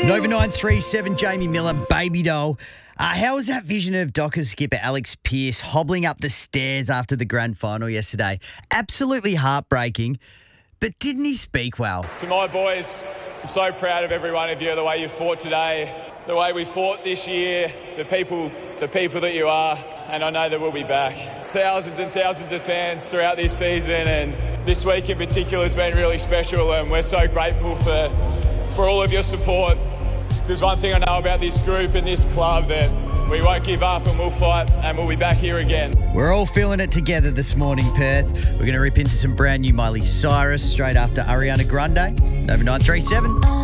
Nova 937, Jamie Miller, Baby Doll. How was that vision of Dockers skipper Alex Pearce hobbling up the stairs after the grand final yesterday? Absolutely heartbreaking, but didn't he speak well? To my boys, I'm so proud of every one of you, the way you fought today, the way we fought this year, the people that you are, and I know that we'll be back. Thousands and thousands of fans throughout this season, and this week in particular has been really special, and we're so grateful for all of your support. If there's one thing I know about this group and this club, that we won't give up and we'll fight and we'll be back here again. We're all feeling it together this morning, Perth. We're going to rip into some brand new Miley Cyrus straight after Ariana Grande. Nova 937.